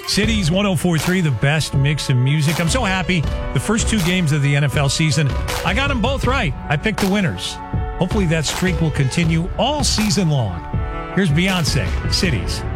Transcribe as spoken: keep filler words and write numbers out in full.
Cities one oh four point three, the best mix of music. I'm so happy. The first two games of the N F L season, I got them both right. I picked the winners. Hopefully that streak will continue all season long. Here's Beyonce, Cities.